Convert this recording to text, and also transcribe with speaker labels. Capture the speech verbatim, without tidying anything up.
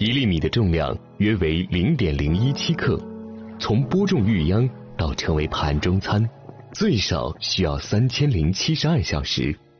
Speaker 1: 一粒米的重量约为零点零一七克，从播种育秧到成为盘中餐，最少需要三千零七十二小时。